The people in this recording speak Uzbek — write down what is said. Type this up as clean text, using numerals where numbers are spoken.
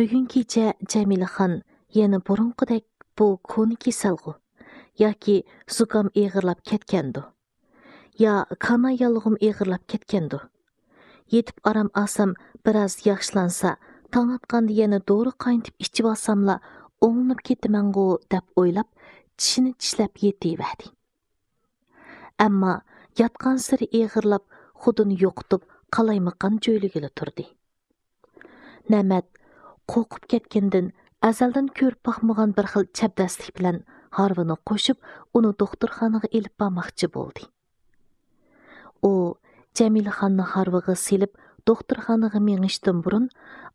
Бүгін kecha Jamilaxon yana burunqidek bu koni kasalg'u yoki zukam eg'irlab ketgandu. Ya kana yalg'um eg'irlab ketgandu. Yetib aram asam biroz yaxshilansa, tong atqanda yana dori qaynatib ichib olsamla o'ngnib ketamangu deb o'ylab, tishini tishlab yetiyverdi. Ammo yotgan siri eg'irlab, xudini yo'qitib, qalaymaqan joyligili turdi. Namat qo'rqib ketgandan azaldan ko'rib baxmagan bir xil chabdaslik bilan Harvini qo'shib, uni doktorxonaga elib bormoqchi bo'ldi. U Jamilaxonni Harviga silib, doktorxonaga mengishdan burun